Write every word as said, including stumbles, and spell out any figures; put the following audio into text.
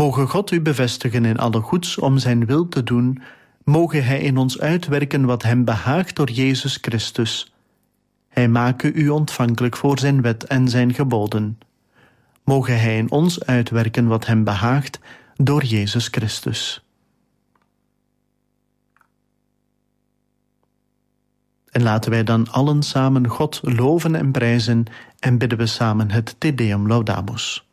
Moge God u bevestigen in alle goeds om zijn wil te doen. Moge hij in ons uitwerken wat hem behaagt door Jezus Christus. Hij make u ontvankelijk voor zijn wet en zijn geboden. Moge hij in ons uitwerken wat hem behaagt door Jezus Christus. En laten wij dan allen samen God loven en prijzen en bidden we samen het Te Deum Laudamus.